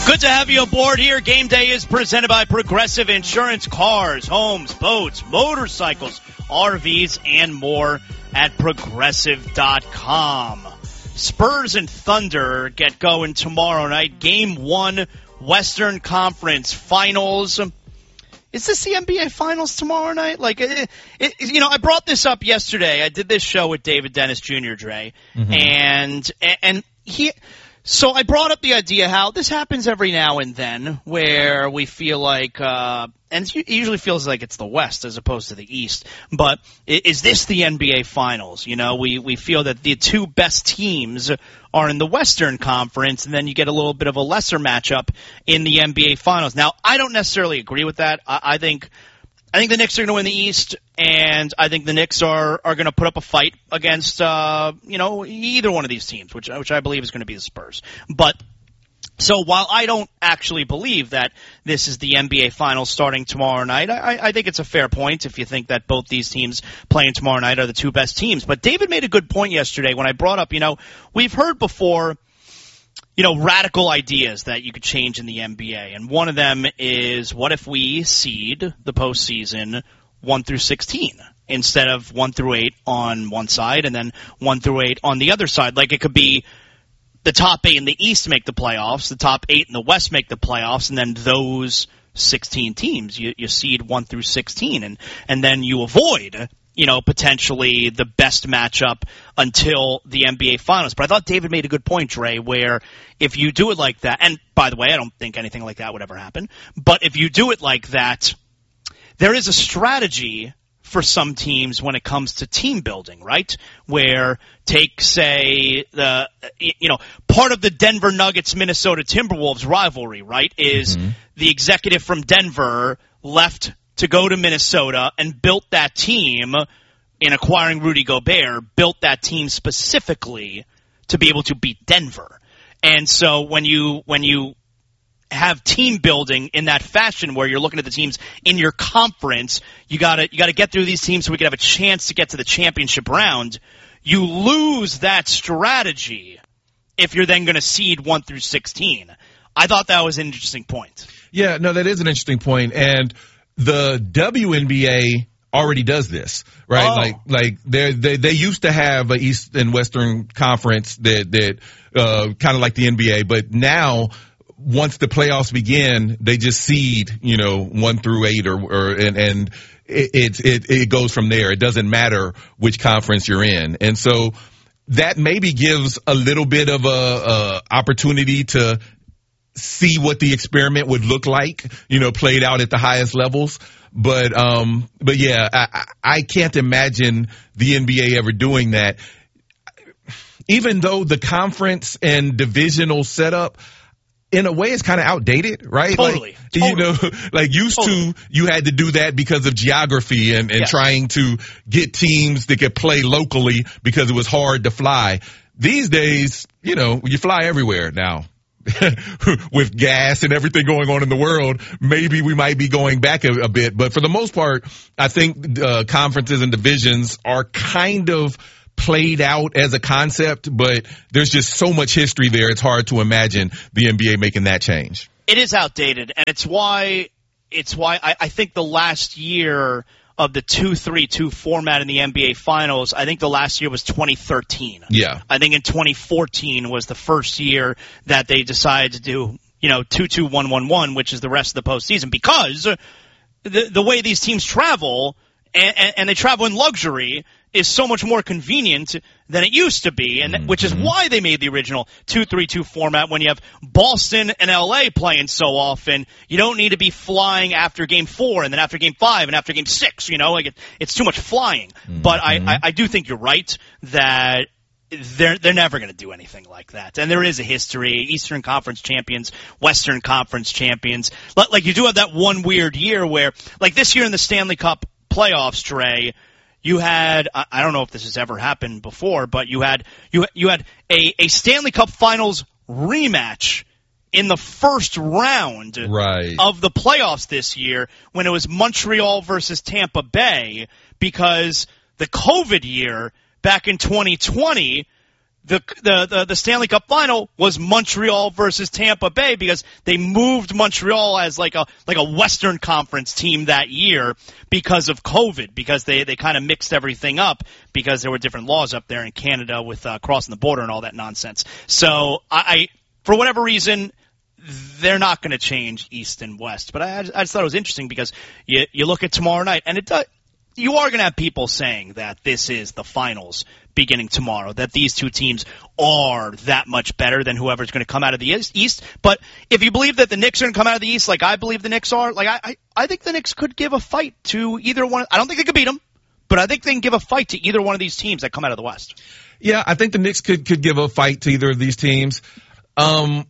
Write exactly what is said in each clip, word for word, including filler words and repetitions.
Good to have you aboard here. Game Day is presented by Progressive Insurance. Cars, homes, boats, motorcycles, R Vs, and more at Progressive dot com. Spurs and Thunder get going tomorrow night. Game one, Western Conference Finals. Is this the N B A Finals tomorrow night? Like, it, it, you know, I brought this up yesterday. I did this show with David Dennis Junior, Dre, mm-hmm. and and he. So I brought up the idea how this happens every now and then, where we feel like, uh, and it usually feels like it's the West as opposed to the East. But is this the N B A Finals? You know, we we feel that the two best teams are in the Western Conference, and then you get a little bit of a lesser matchup in the N B A Finals. Now, I don't necessarily agree with that. I, I think. I think the Knicks are going to win the East, and I think the Knicks are, are going to put up a fight against, uh, you know, either one of these teams, which which I believe is going to be the Spurs. But so while I don't actually believe that this is the N B A Finals starting tomorrow night, I, I think it's a fair point if you think that both these teams playing tomorrow night are the two best teams. But David made a good point yesterday when I brought up, you know, we've heard before, you know, radical ideas that you could change in the N B A. And one of them is, what if we seed the postseason one through sixteen instead of one through eight on one side and then one through eight on the other side? Like, it could be the top eight in the East make the playoffs, the top eight in the West make the playoffs, and then those sixteen teams, you, you seed one through sixteen, and, and then you avoid, you know, potentially the best matchup until the N B A Finals. But I thought David made a good point, Dre, where if you do it like that, and by the way, I don't think anything like that would ever happen, but if you do it like that, there is a strategy for some teams when it comes to team building, right? Where take, say, the, you know, part of the Denver Nuggets-Minnesota Timberwolves rivalry, right, is mm-hmm. the executive from Denver left to go to Minnesota and built that team in acquiring Rudy Gobert, built that team specifically to be able to beat Denver. And so when you when you have team building in that fashion where you're looking at the teams in your conference, you gotta you gotta get through these teams so we can have a chance to get to the championship round. You lose that strategy if you're then gonna seed one through sixteen. I thought that was an interesting point. Yeah, no, that is an interesting point. And the W N B A already does this, right? Oh. Like, like they they they used to have an East and Western Conference that that uh, kind of like the N B A, but now once the playoffs begin, they just seed, you know, one through eight, or, or and and it it it goes from there. It doesn't matter which conference you're in, and so that maybe gives a little bit of a, a opportunity to see what the experiment would look like, you know, played out at the highest levels. But, um, but yeah, I, I can't imagine the N B A ever doing that. Even though the conference and divisional setup, in a way, is kind of outdated, right? Totally. Like, totally. You know, like used totally. to, you had to do that because of geography and, and yes. trying to get teams that could play locally because it was hard to fly. These days, you know, you fly everywhere now. With gas and everything going on in the world, maybe we might be going back a, a bit. But for the most part, I think uh, conferences and divisions are kind of played out as a concept, but there's just so much history there, it's hard to imagine the N B A making that change. It is outdated, and it's why it's why I, I think the last year of the two three two format in the N B A Finals, I think the last year was twenty thirteen. Yeah. I think in twenty fourteen was the first year that they decided to do, you know, two two one one one, which is the rest of the postseason, because the the way these teams travel, and, and, and they travel in luxury, is so much more convenient than it used to be, and mm-hmm. which is why they made the original two three two format. When you have Boston and L A playing so often, you don't need to be flying after game four and then after game five and after game six, you know, like it, it's too much flying. Mm-hmm. But I, I, I do think you're right that they're they're never going to do anything like that. And there is a history, Eastern Conference champions, Western Conference champions. Like, you do have that one weird year where, like this year in the Stanley Cup playoffs, Trey, you had, I don't know if this has ever happened before, but you had you you had a, a Stanley Cup Finals rematch in the first round right. of the playoffs this year when it was Montreal versus Tampa Bay, because the COVID year back in twenty twenty, The, the the the Stanley Cup final was Montreal versus Tampa Bay because they moved Montreal as like a like a Western Conference team that year because of COVID, because they, they kind of mixed everything up because there were different laws up there in Canada with uh, crossing the border and all that nonsense. So I, I for whatever reason, they're not going to change East and West. But I, I just thought it was interesting because you you look at tomorrow night and it does. You are going to have people saying that this is the finals beginning tomorrow, that these two teams are that much better than whoever's going to come out of the East. But if you believe that the Knicks are going to come out of the East like I believe the Knicks are, like I, I, I think the Knicks could give a fight to either one. I don't think they could beat them, but I think they can give a fight to either one of these teams that come out of the West. Yeah, I think the Knicks could, could give a fight to either of these teams. Um,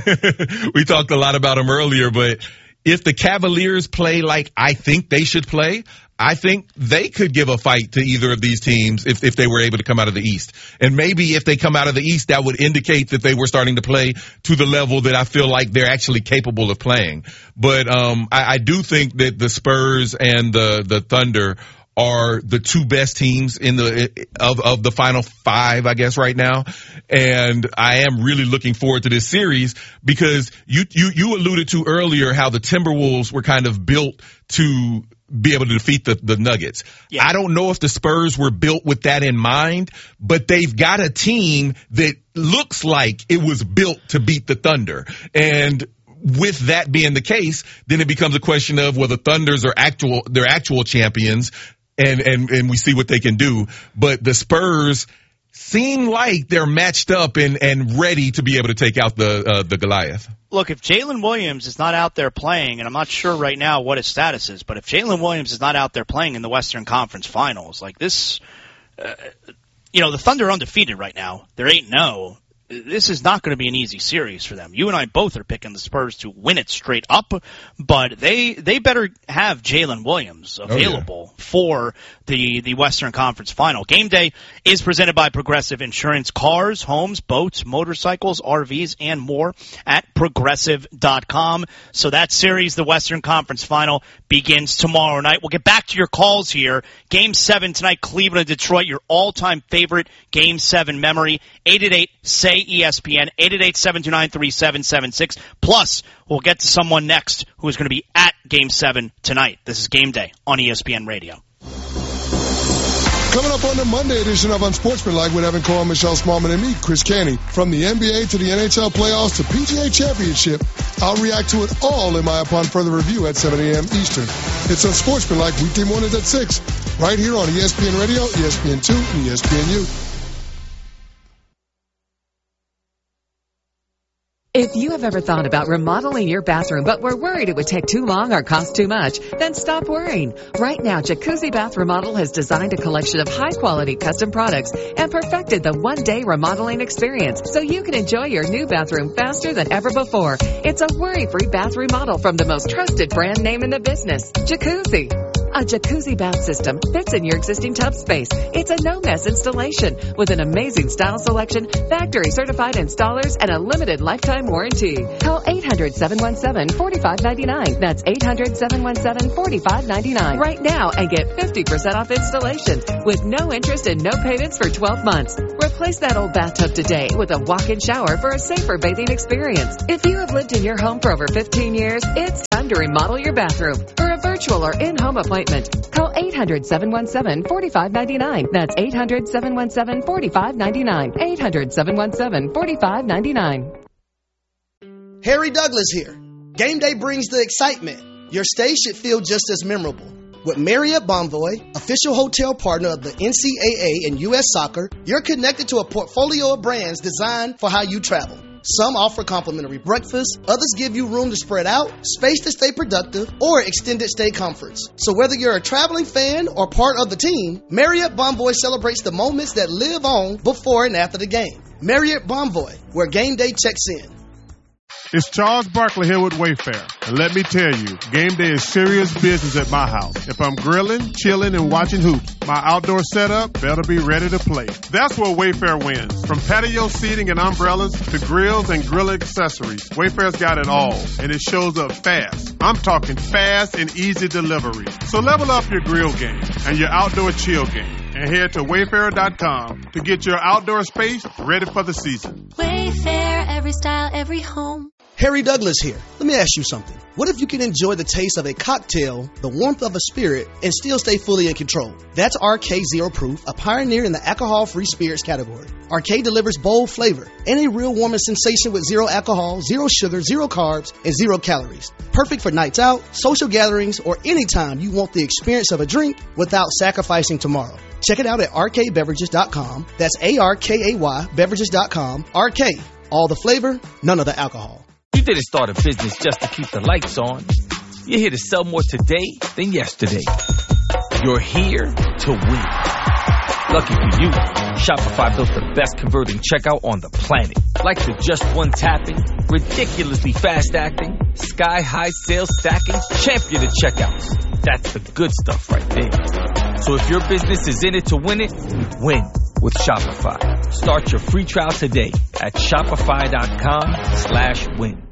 we talked a lot about them earlier, but if the Cavaliers play like I think they should play, I think they could give a fight to either of these teams if, if they were able to come out of the East. And maybe if they come out of the East, that would indicate that they were starting to play to the level that I feel like they're actually capable of playing. But um I, I do think that the Spurs and the, the Thunder are the two best teams in the of of the final five, I guess, right now. And I am really looking forward to this series because you you you alluded to earlier how the Timberwolves were kind of built to be able to defeat the, the Nuggets. Yeah. I don't know if the Spurs were built with that in mind, but they've got a team that looks like it was built to beat the Thunder. And with that being the case, then it becomes a question of, well, the Thunders are actual, they're actual champions, and, and, and we see what they can do. But the Spurs seem like they're matched up and, and ready to be able to take out the, uh, the Goliath. Look, if Jalen Williams is not out there playing, and I'm not sure right now what his status is, but if Jalen Williams is not out there playing in the Western Conference Finals, like this, uh, you know, the Thunder are undefeated right now. They're eight and oh. This is not going to be an easy series for them. You and I both are picking the Spurs to win it straight up, but they they better have Jalen Williams available oh, yeah. for the, the Western Conference Final. Game day is presented by Progressive Insurance. Cars, homes, boats, motorcycles, R Vs, and more at Progressive dot com. So that series, the Western Conference Final, begins tomorrow night. We'll get back to your calls here. Game seven tonight, Cleveland and Detroit, your all-time favorite Game seven memory. eight eight eight, S A Y, E S P N, eight eight eight, seven two nine, three seven seven six. Plus, we'll get to someone next who is going to be at Game seven tonight. This is Game Day on E S P N Radio. Coming up on the Monday edition of Unsportsmanlike with Evan Cohen, Michelle Smallman, and me, Chris Canty. From the N B A to the N H L playoffs to P G A Championship, I'll react to it all in my upon further review at seven a.m. Eastern. It's Unsportsmanlike weekday mornings at six, right here on E S P N Radio, E S P N two, and E S P N U. If you have ever thought about remodeling your bathroom but were worried it would take too long or cost too much, then stop worrying. Right now, Jacuzzi Bath Remodel has designed a collection of high-quality custom products and perfected the one-day remodeling experience so you can enjoy your new bathroom faster than ever before. It's a worry-free bath remodel from the most trusted brand name in the business, Jacuzzi. A jacuzzi bath system fits in your existing tub space. It's a no-mess installation with an amazing style selection, factory-certified installers, and a limited lifetime warranty. Call eight hundred, seven one seven, four five nine nine. That's eight hundred, seven one seven, four five nine nine right now and get fifty percent off installation with no interest and no payments for twelve months. Replace that old bathtub today with a walk-in shower for a safer bathing experience. If you have lived in your home for over fifteen years, it's time to remodel your bathroom. For a virtual or in-home appointment, call eight hundred, seven one seven, four five nine nine. That's eight hundred, seven one seven, four five nine nine. eight hundred, seven one seven, four five nine nine. Harry Douglas here. Game day brings the excitement. Your stay should feel just as memorable. With Marriott Bonvoy, official hotel partner of the N C double A and U S Soccer, you're connected to a portfolio of brands designed for how you travel. Some offer complimentary breakfast, others give you room to spread out, space to stay productive, or extended stay comforts. So whether you're a traveling fan or part of the team, Marriott Bonvoy celebrates the moments that live on before and after the game. Marriott Bonvoy, where game day checks in. It's Charles Barkley here with Wayfair. And let me tell you, game day is serious business at my house. If I'm grilling, chilling, and watching hoops, my outdoor setup better be ready to play. That's where Wayfair wins. From patio seating and umbrellas to grills and grill accessories, Wayfair's got it all, and it shows up fast. I'm talking fast and easy delivery. So level up your grill game and your outdoor chill game and head to wayfarer dot com to get your outdoor space ready for the season. Wayfair, every style, every home. Harry Douglas here. Let me ask you something. What if you can enjoy the taste of a cocktail, the warmth of a spirit, and still stay fully in control? That's R K Zero Proof, a pioneer in the alcohol-free spirits category. R K delivers bold flavor and a real warming sensation with zero alcohol, zero sugar, zero carbs, and zero calories. Perfect for nights out, social gatherings, or anytime you want the experience of a drink without sacrificing tomorrow. Check it out at R K beverages dot com. That's A R K A Y beverages dot com. R K. All the flavor, none of the alcohol. You didn't start a business just to keep the lights on. You're here to sell more today than yesterday. You're here to win. Lucky for you, Shopify built the best converting checkout on the planet. Like the just one tapping, ridiculously fast acting, sky high sales stacking, champion of checkouts. That's the good stuff right there. So if your business is in it to win it, win with Shopify. Start your free trial today at shopify dot com slash win.